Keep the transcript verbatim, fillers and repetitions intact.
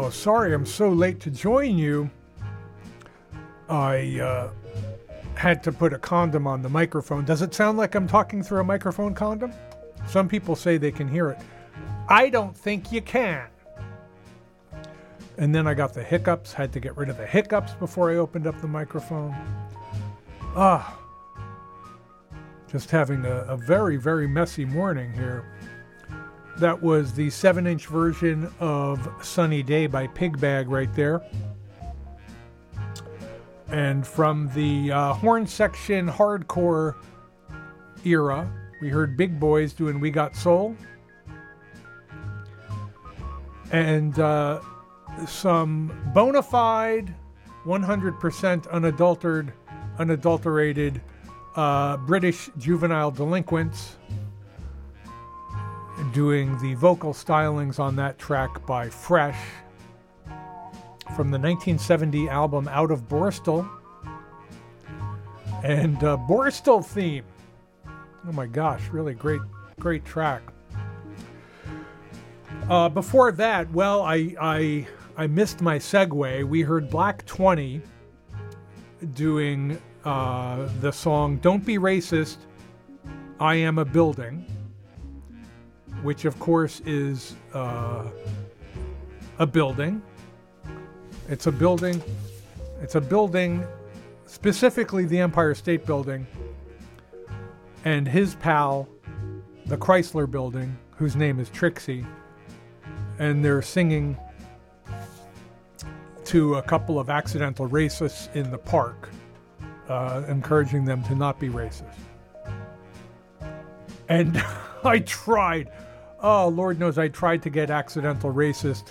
Oh, sorry I'm so late to join you. I uh, had to put a condom on the microphone. Does it sound like I'm talking through a microphone condom? Some people say they can hear it. I don't think you can. And then I got the hiccups, had to get rid of the hiccups before I opened up the microphone. Ah, just having a, a very, very messy morning here. That was the seven-inch version of Sunny Day by Pigbag right there. And from the uh, horn section hardcore era, we heard Big Boys doing We Got Soul. And uh, some bona fide, one hundred percent unadulterated, unadulterated uh, British juvenile delinquents doing the vocal stylings on that track by Fresh from the nineteen seventy album Out of Borstal. And uh, Borstal theme. Oh my gosh, really great, great track. Uh, before that, well, I, I I missed my segue. We heard Black twenty doing uh, the song Don't Be Racist, I Am a Building, which of course is uh, a building. It's a building. It's a building, specifically the Empire State Building, and his pal, the Chrysler Building, whose name is Trixie. And they're singing to a couple of accidental racists in the park, uh, encouraging them to not be racist. And I tried, oh, Lord knows I tried to get accidental racist